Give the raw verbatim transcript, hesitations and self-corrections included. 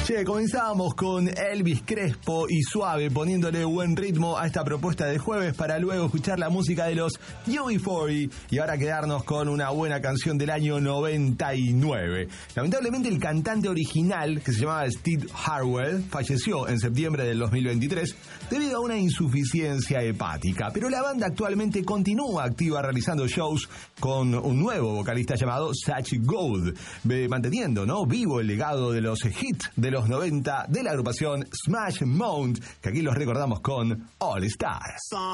Che, comenzábamos con Elvis Crespo y Suave, poniéndole buen ritmo a esta propuesta de jueves para luego escuchar la música de los U B cuarenta y ahora quedarnos con una buena canción del año noventa y nueve. Lamentablemente el cantante original, que se llamaba Steve Harwell, falleció en septiembre del dos mil veintitrés debido a una insuficiencia hepática, pero la banda actualmente continúa activa realizando shows con un nuevo vocalista llamado Zach Gould, manteniendo, ¿no?, vivo el legado de los hits de los noventa de la agrupación Smash Mouth, que aquí los recordamos con All Stars.